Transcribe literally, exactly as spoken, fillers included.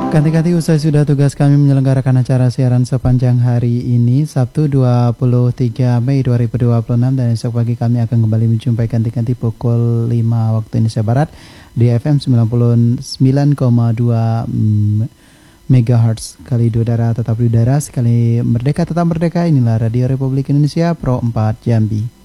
Ganti-ganti usai sudah tugas kami menyelenggarakan acara siaran sepanjang hari ini Sabtu dua puluh tiga Mei dua ribu dua puluh enam dan esok pagi kami akan kembali menjumpai ganti-ganti pukul lima waktu Indonesia Barat di F M sembilan puluh sembilan koma dua megahertz. Kali di udara tetap di udara, sekali merdeka tetap merdeka. Inilah Radio Republik Indonesia Pro empat Jambi.